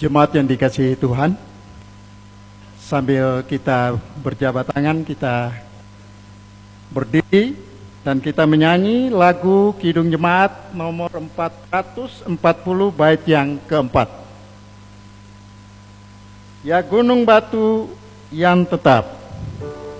Jemaat yang dikasihi Tuhan, sambil kita berjabat tangan, kita berdiri dan kita menyanyi lagu Kidung Jemaat nomor 440 bait yang keempat. Ya gunung batu yang tetap.